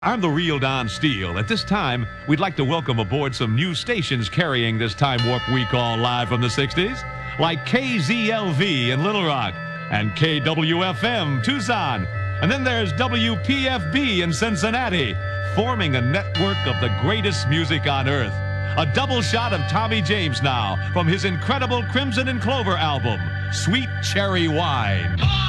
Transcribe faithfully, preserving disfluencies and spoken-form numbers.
I'm the real Don Steele. At this time, we'd like to welcome aboard some new stations carrying this time warp we call live from the sixties, like K Z L V in Little Rock and K W F M Tucson. And then there's W P F B in Cincinnati, forming a network of the greatest music on earth. A double shot of Tommy James now from his incredible Crimson and Clover album, Sweet Cherry Wine.